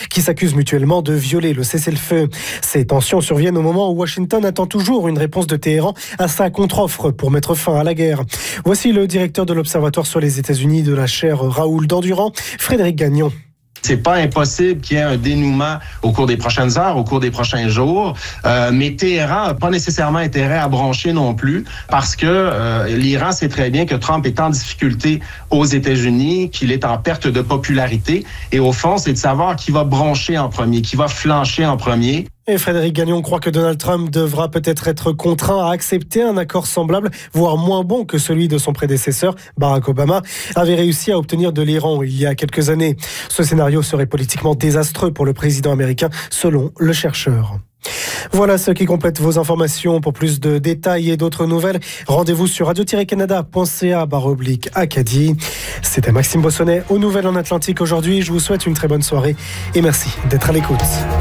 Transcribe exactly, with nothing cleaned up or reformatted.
qui s'accusent mutuellement de violer le cessez-le-feu. Ces tensions surviennent au moment où Washington attend toujours une réponse de Téhéran à sa contre-offre pour mettre fin à la guerre. Voici le directeur de l'Observatoire sur les États-Unis de la chaire Raoul Dandurand, Frédéric Gagnon. C'est pas impossible qu'il y ait un dénouement au cours des prochaines heures, au cours des prochains jours, euh, mais Téhéran n'a pas nécessairement intérêt à broncher non plus, parce que euh, l'Iran sait très bien que Trump est en difficulté aux États-Unis, qu'il est en perte de popularité, et au fond, c'est de savoir qui va broncher en premier, qui va flancher en premier. Et Frédéric Gagnon croit que Donald Trump devra peut-être être contraint à accepter un accord semblable, voire moins bon que celui de son prédécesseur, Barack Obama, avait réussi à obtenir de l'Iran il y a quelques années. Ce scénario serait politiquement désastreux pour le président américain, selon le chercheur. Voilà ce qui complète vos informations. Pour plus de détails et d'autres nouvelles, rendez-vous sur radio tiret canada point c a barre oblique Acadie. C'était Maxime Bossonnet aux Nouvelles en Atlantique aujourd'hui. Je vous souhaite une très bonne soirée et merci d'être à l'écoute.